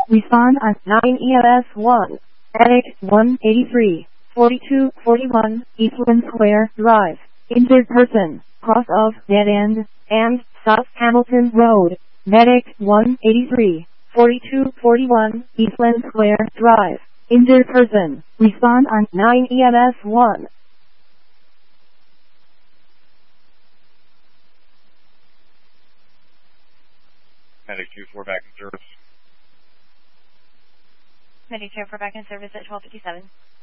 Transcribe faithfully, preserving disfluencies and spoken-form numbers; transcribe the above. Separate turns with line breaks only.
Respond on nine E M S one. Medic one eighty-three, forty-two forty-one, Eastland Square Drive. Injured person, cross of Dead End and South Hamilton Road. Medic one eighty-three, forty-two forty-one, Eastland Square Drive. Injured person, respond on nine E M S one.
Medic two four back in service.
Medic two four back in service at twelve fifty-seven.